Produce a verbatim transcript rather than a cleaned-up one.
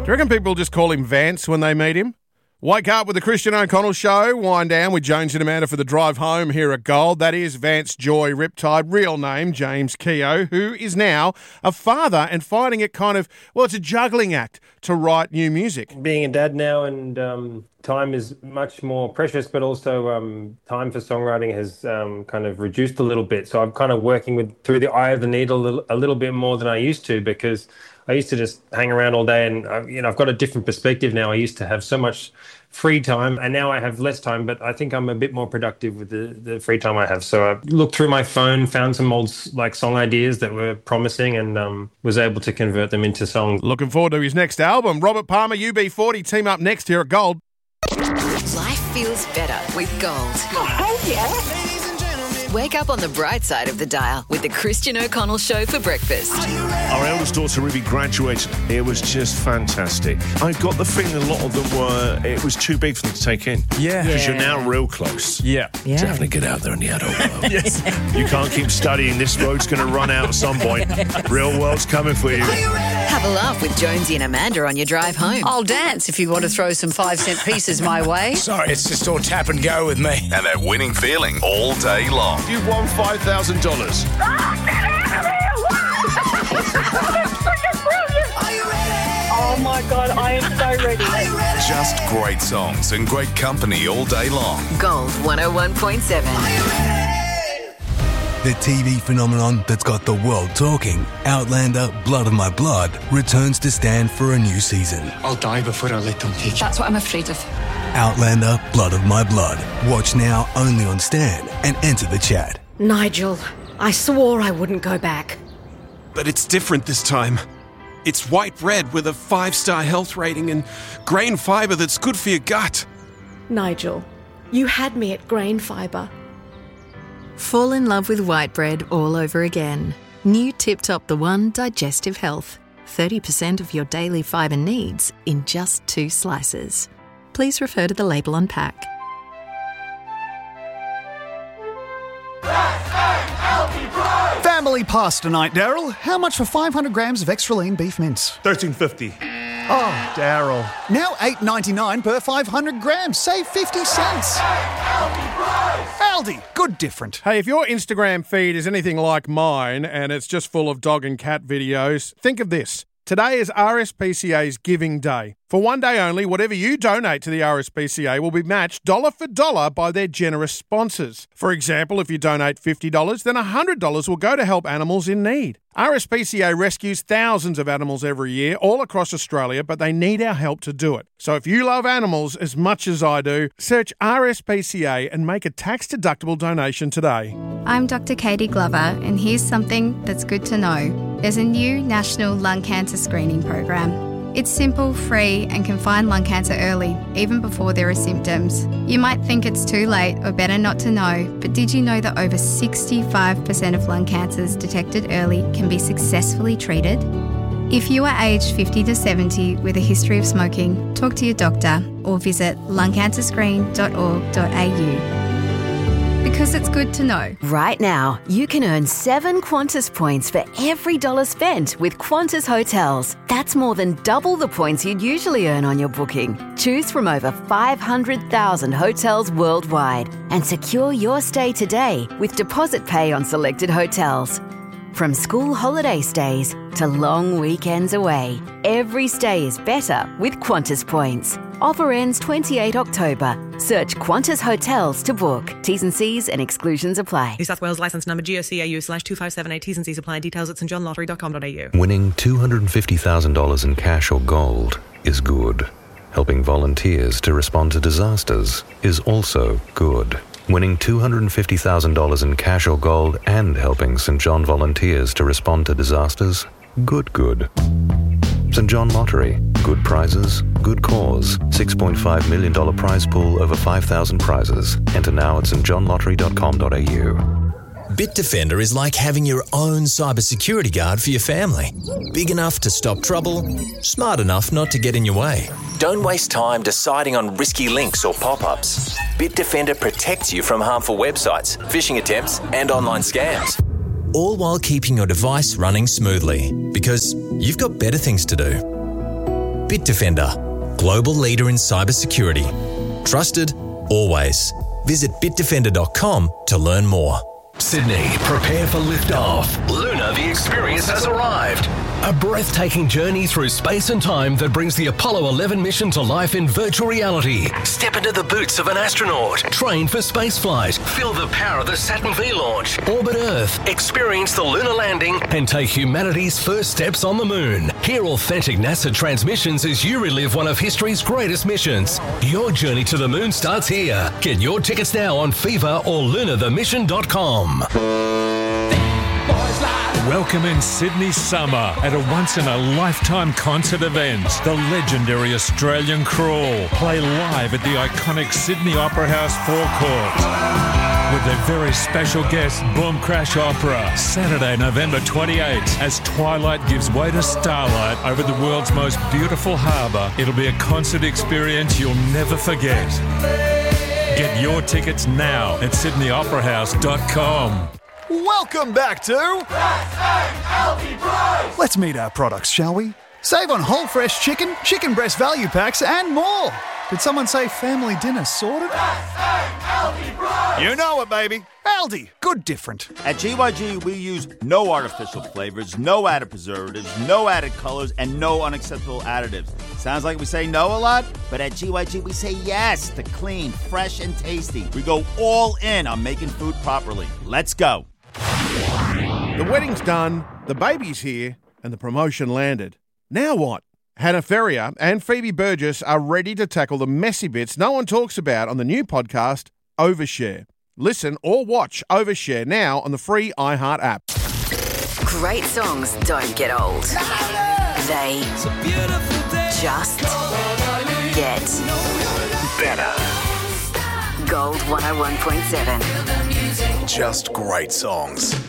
you reckon people just call him Vance when they meet him? Wake up with the Christian O'Connell Show. Wind down with Jones and Amanda for the drive home here at Gold. That is Vance Joy Riptide, real name James Keogh, who is now a father and finding it kind of, well, it's a juggling act to write new music. Being a dad now and um, time is much more precious, but also um, time for songwriting has um, kind of reduced a little bit. So I'm kind of working with through the eye of the needle a little, a little bit more than I used to, because I used to just hang around all day, and uh, you know, I've got a different perspective now. I used to have so much free time, and now I have less time, but I think I'm a bit more productive with the, the free time I have. So I looked through my phone, found some old like song ideas that were promising, and um, was able to convert them into songs. Looking forward to his next album. Robert Palmer, U B forty, team up next here at Gold. Life feels better with Gold. Oh, yeah. Wake up on the bright side of the dial with the Christian O'Connell Show for breakfast. Our eldest daughter Ruby graduated. It was just fantastic. I got the feeling a lot of them were, it was too big for them to take in. Yeah. Because yeah. you're now real close. Yeah. yeah. Definitely get out there in the adult world. Yes. You can't keep studying. This road's going to run out at some point. Real world's coming for you. Have a laugh with Jonesy and Amanda on your drive home. I'll dance if you want to throw some five cent pieces my way. Sorry, it's just all tap and go with me. And that winning feeling all day long. You've won five thousand dollars. Oh my God, I am so ready. Just great songs and great company all day long. Gold one oh one point seven. The T V phenomenon that's got the world talking, Outlander, Blood of My Blood, returns to Stan for a new season. I'll die before I let them take you. That's what I'm afraid of. Outlander, Blood of My Blood. Watch now only on Stan and enter the chat. Nigel, I swore I wouldn't go back. But it's different this time. It's white bread with a five-star health rating and grain fibre that's good for your gut. Nigel, you had me at grain fibre. Fall in love with white bread all over again. New Tip Top The One Digestive Health. thirty percent of your daily fibre needs in just two slices. Please refer to the label on pack. Family pasta night, Daryl. How much for five hundred grams of extra lean beef mince? thirteen fifty. Oh, Daryl. Now eight ninety-nine per five hundred grams. Save fifty cents. Aldi. Good different. Hey, if your Instagram feed is anything like mine and it's just full of dog and cat videos, think of this. Today is R S P C A's Giving Day. For one day only, whatever you donate to the R S P C A will be matched dollar for dollar by their generous sponsors. For example, if you donate fifty dollars, then one hundred dollars will go to help animals in need. R S P C A rescues thousands of animals every year all across Australia, but they need our help to do it. So if you love animals as much as I do, search R S P C A and make a tax-deductible donation today. I'm Doctor Katie Glover, and here's something that's good to know. There's a new national lung cancer screening program. It's simple, free, and can find lung cancer early, even before there are symptoms. You might think it's too late or better not to know, but did you know that over sixty-five percent of lung cancers detected early can be successfully treated? If you are aged fifty to seventy with a history of smoking, talk to your doctor or visit lung cancer screen dot org dot a u. Because it's good to know. Right now, you can earn seven Qantas points for every dollar spent with Qantas Hotels. That's more than double the points you'd usually earn on your booking. Choose from over five hundred thousand hotels worldwide and secure your stay today with deposit pay on selected hotels. From school holiday stays to long weekends away, every stay is better with Qantas points. Offer ends twenty-eighth of October. Search Qantas Hotels to book. T's and C's and exclusions apply. New South Wales licence number G O C A U slash two five seven eight. T's and C's apply. Details at st john lottery dot com dot a u. Winning two hundred fifty thousand dollars in cash or gold is good. Helping volunteers to respond to disasters is also good. Winning two hundred fifty thousand dollars in cash or gold and helping St John volunteers to respond to disasters, good, good. St John Lottery. Good prizes, good cause. six point five million dollars prize pool, over five thousand prizes. Enter now at st john lottery dot com dot a u. Bitdefender is like having your own cybersecurity guard for your family. Big enough to stop trouble, smart enough not to get in your way. Don't waste time deciding on risky links or pop-ups. Bitdefender protects you from harmful websites, phishing attempts, and online scams. All while keeping your device running smoothly, because you've got better things to do. Bitdefender, global leader in cybersecurity. Trusted, always. Visit bitdefender dot com to learn more. Sydney, prepare for liftoff. Luna, the experience has arrived. A breathtaking journey through space and time that brings the Apollo eleven mission to life in virtual reality. Step into the boots of an astronaut. Train for spaceflight. Feel the power of the Saturn V launch. Orbit Earth. Experience the lunar landing and take humanity's first steps on the moon. Hear authentic NASA transmissions as you relive one of history's greatest missions. Your journey to the moon starts here. Get your tickets now on Fever or lunar the mission dot com. Welcome in Sydney summer at a once-in-a-lifetime concert event. The legendary Australian Crawl play live at the iconic Sydney Opera House forecourt with their very special guest, Boom Crash Opera, Saturday, November twenty-eighth, as twilight gives way to starlight over the world's most beautiful harbour. It'll be a concert experience you'll never forget. Get your tickets now at sydney opera house dot com. Welcome back to... Let's meet our products, shall we? Save on whole fresh chicken, chicken breast value packs, and more. Did someone say family dinner sorted? You know it, baby. Aldi, good different. At G Y G, we use no artificial flavors, no added preservatives, no added colors, and no unacceptable additives. Sounds like we say no a lot, but at G Y G, we say yes to clean, fresh, and tasty. We go all in on making food properly. Let's go. The wedding's done, the baby's here, and the promotion landed. Now what? Hannah Ferrier and Phoebe Burgess are ready to tackle the messy bits no one talks about on the new podcast, Overshare. Listen or watch Overshare now on the free iHeart app. Great songs don't get old. They just get better. Gold one oh one point seven. Just great songs.